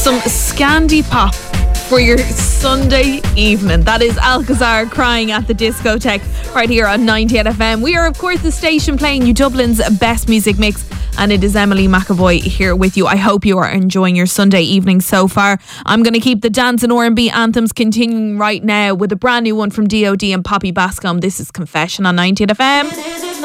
some Scandi pop for your Sunday evening. That is Alcazar Crying at the Discotheque right here on 98 FM. We are, of course, the station playing you Dublin's best music mix, and it is Emily McAvoy here with you. I hope you are enjoying your Sunday evening so far. I'm going to keep the dance and R&B anthems continuing right now with a brand new one from DOD and Poppy Bascom. This is Confession on 98 FM.